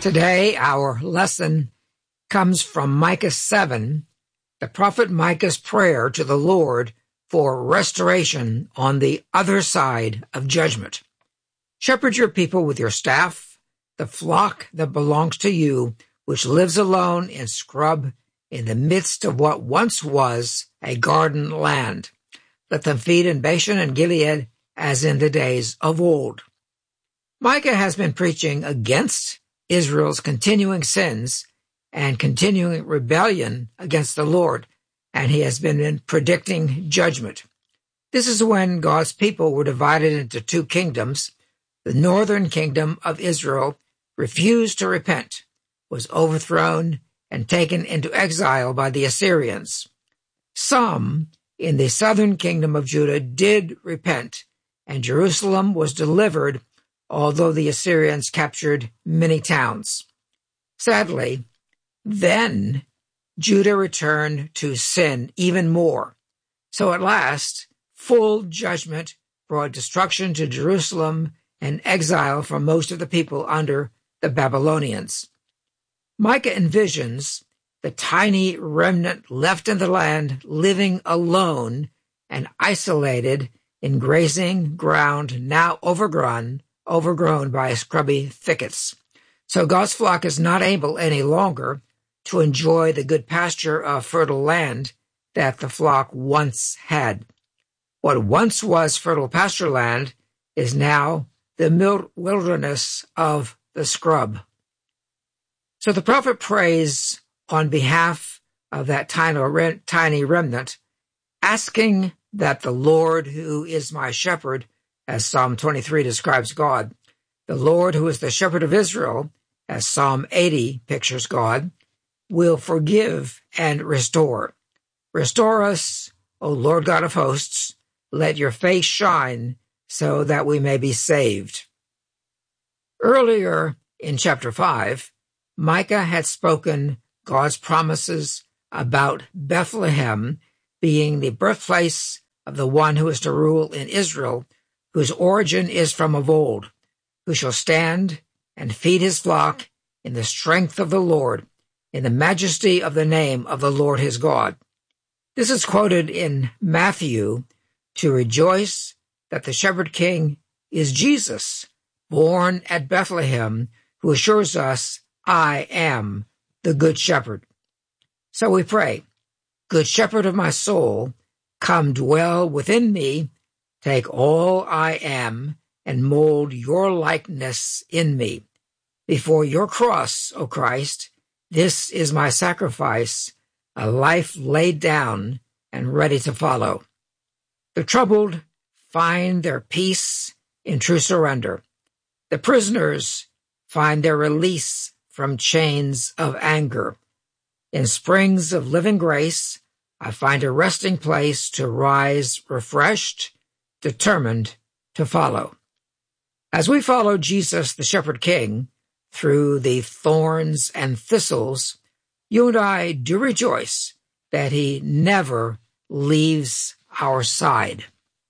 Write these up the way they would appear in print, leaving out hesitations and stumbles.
Today, our lesson comes from Micah 7, the prophet Micah's prayer to the Lord for restoration on the other side of judgment. Shepherd your people with your staff, the flock that belongs to you, which lives alone in scrub in the midst of what once was a garden land. Let them feed in Bashan and Gilead as in the days of old. Micah has been preaching against Israel's continuing sins and continuing rebellion against the Lord, and he has been predicting judgment. This is when God's people were divided into two kingdoms. The northern kingdom of Israel refused to repent, was overthrown, and taken into exile by the Assyrians. Some in the southern kingdom of Judah did repent, and Jerusalem was delivered, although the Assyrians captured many towns. Sadly, then Judah returned to sin even more. So at last, full judgment brought destruction to Jerusalem and exile for most of the people under the Babylonians. Micah envisions the tiny remnant left in the land living alone and isolated in grazing ground now overgrown by scrubby thickets. So God's flock is not able any longer to enjoy the good pasture of fertile land that the flock once had. What once was fertile pasture land is now the wilderness of the scrub. So the prophet prays on behalf of that tiny remnant, asking that the Lord, who is my shepherd, as Psalm 23 describes God, the Lord, who is the shepherd of Israel, as Psalm 80 pictures God, will forgive and restore. Restore us, O Lord God of hosts. Let your face shine so that we may be saved. Earlier in chapter 5, Micah had spoken God's promises about Bethlehem being the birthplace of the one who is to rule in Israel, whose origin is from of old, who shall stand and feed his flock in the strength of the Lord, in the majesty of the name of the Lord his God. This is quoted in Matthew to rejoice that the shepherd king is Jesus, born at Bethlehem, who assures us, I am the good shepherd. So we pray, Good shepherd of my soul, come dwell within me, take all I am, and mold your likeness in me. Before your cross, O Christ, this is my sacrifice, a life laid down and ready to follow. The troubled find their peace in true surrender. The prisoners find their release from chains of anger. In springs of living grace, I find a resting place to rise refreshed, determined to follow. As we follow Jesus, the shepherd king, through the thorns and thistles, you and I do rejoice that he never leaves our side.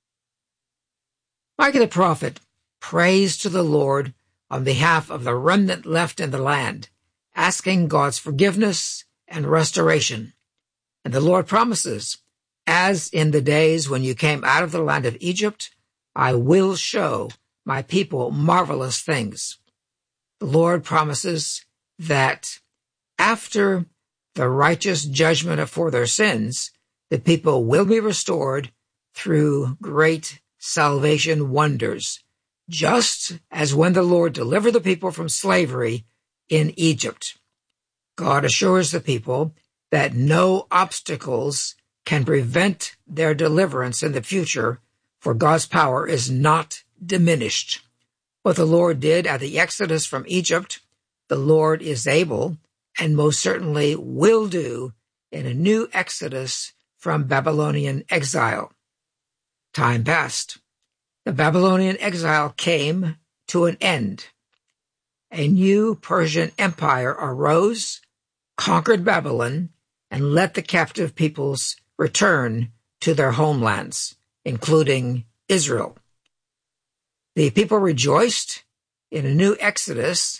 Micah the prophet prays to the Lord on behalf of the remnant left in the land, asking God's forgiveness and restoration. And the Lord promises, as in the days when you came out of the land of Egypt, I will show my people marvelous things. The Lord promises that after the righteous judgment for their sins, the people will be restored through great salvation wonders, just as when the Lord delivered the people from slavery in Egypt. God assures the people that no obstacles can prevent their deliverance in the future, for God's power is not diminished. What the Lord did at the Exodus from Egypt, the Lord is able and most certainly will do in a new Exodus from Babylonian exile. Time passed. The Babylonian exile came to an end. A new Persian empire arose, conquered Babylon, and let the captive peoples return to their homelands, including Israel. The people rejoiced in a new Exodus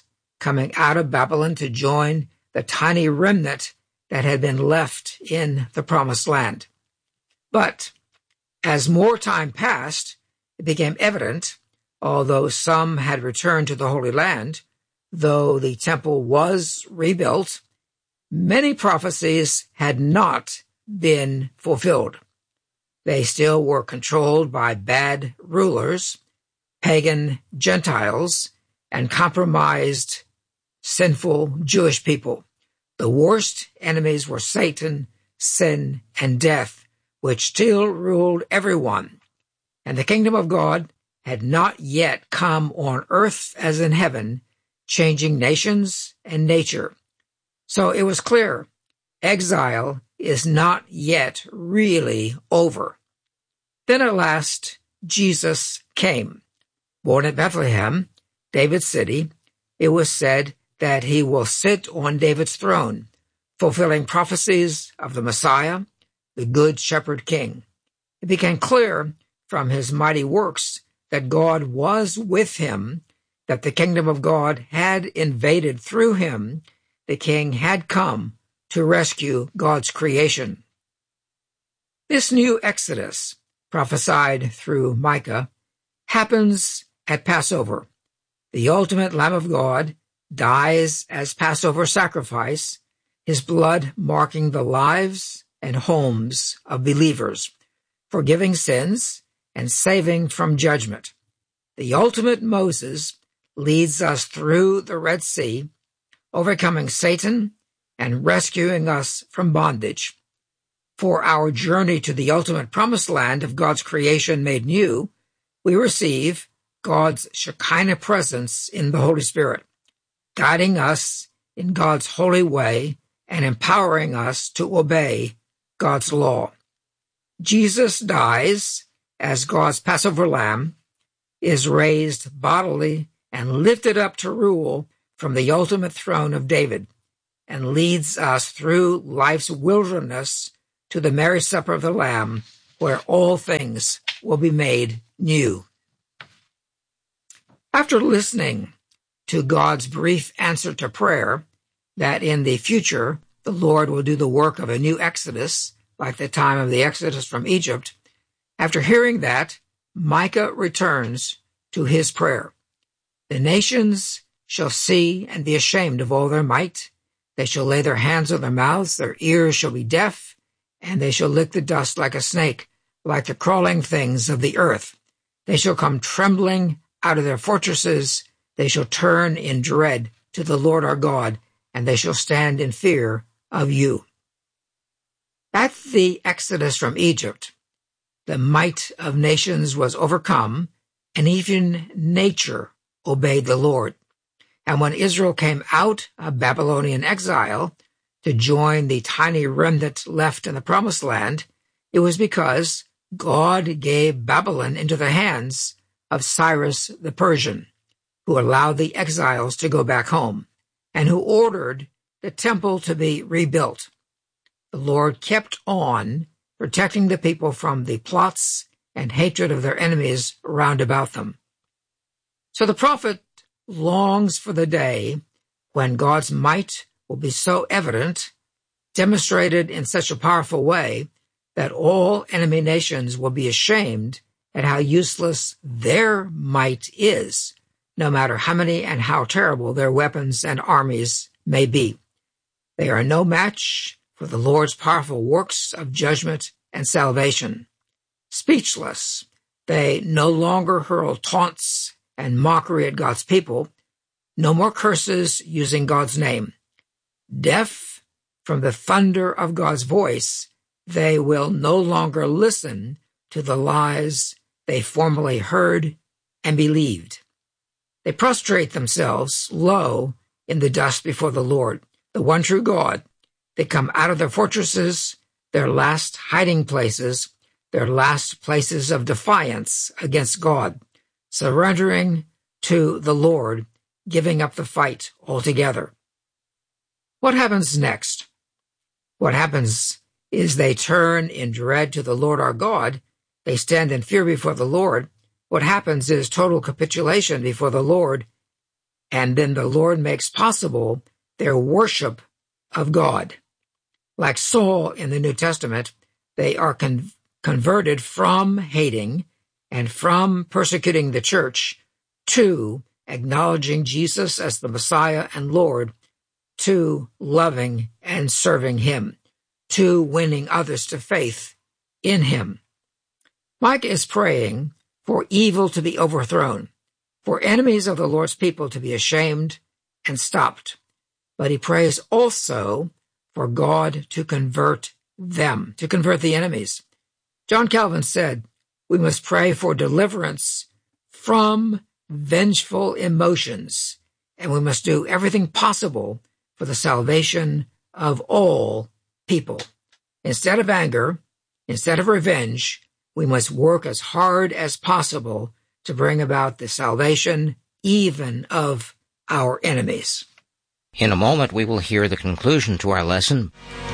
coming out of Babylon to join the tiny remnant that had been left in the Promised Land. But as more time passed, it became evident, although some had returned to the Holy Land, though the temple was rebuilt, many prophecies had not been fulfilled. They still were controlled by bad rulers, pagan Gentiles, and compromised, sinful Jewish people. The worst enemies were Satan, sin, and death, which still ruled everyone. And the kingdom of God had not yet come on earth as in heaven, changing nations and nature. So it was clear, exile is not yet really over. Then at last, Jesus came. Born at Bethlehem, David's city, it was said that he will sit on David's throne, fulfilling prophecies of the Messiah, the Good Shepherd King. It became clear from his mighty works that God was with him, that the kingdom of God had invaded through him. The King had come to rescue God's creation. This new Exodus, prophesied through Micah, happens at Passover. The ultimate Lamb of God dies as Passover sacrifice, his blood marking the lives and homes of believers, forgiving sins and saving from judgment. The ultimate Moses leads us through the Red Sea, overcoming Satan and rescuing us from bondage. For our journey to the ultimate promised land of God's creation made new, we receive God's Shekinah presence in the Holy Spirit, guiding us in God's holy way and empowering us to obey God's law. Jesus dies as God's Passover lamb, is raised bodily and lifted up to rule from the ultimate throne of David, and leads us through life's wilderness to the marriage supper of the Lamb, where all things will be made new. After listening to God's brief answer to prayer, that in the future the Lord will do the work of a new Exodus, like the time of the Exodus from Egypt, after hearing that, Micah returns to his prayer. The nations shall see and be ashamed of all their might. They shall lay their hands on their mouths, their ears shall be deaf, and they shall lick the dust like a snake, like the crawling things of the earth. They shall come trembling out of their fortresses. They shall turn in dread to the Lord our God, and they shall stand in fear of you. At the Exodus from Egypt, the might of nations was overcome, and even nature obeyed the Lord. And when Israel came out of Babylonian exile to join the tiny remnant left in the Promised Land, it was because God gave Babylon into the hands of Cyrus the Persian, who allowed the exiles to go back home, and who ordered the temple to be rebuilt. The Lord kept on protecting the people from the plots and hatred of their enemies round about them. So the prophet longs for the day when God's might will be so evident, demonstrated in such a powerful way, that all enemy nations will be ashamed at how useless their might is, no matter how many and how terrible their weapons and armies may be. They are no match for the Lord's powerful works of judgment and salvation. Speechless, they no longer hurl taunts and mockery at God's people, no more curses using God's name. Deaf from the thunder of God's voice, they will no longer listen to the lies they formerly heard and believed. They prostrate themselves low in the dust before the Lord, the one true God. They come out of their fortresses, their last hiding places, their last places of defiance against God, surrendering to the Lord, giving up the fight altogether. What happens next? What happens is they turn in dread to the Lord our God. They stand in fear before the Lord. What happens is total capitulation before the Lord, and then the Lord makes possible their worship of God. Like Saul in the New Testament, they are converted from hating and from persecuting the church to acknowledging Jesus as the Messiah and Lord, to loving and serving him, to winning others to faith in him. Micah is praying for evil to be overthrown, for enemies of the Lord's people to be ashamed and stopped. But he prays also for God to convert them, to convert the enemies. John Calvin said, we must pray for deliverance from vengeful emotions, and we must do everything possible for the salvation of all people. Instead of anger, instead of revenge, we must work as hard as possible to bring about the salvation even of our enemies. In a moment, we will hear the conclusion to our lesson.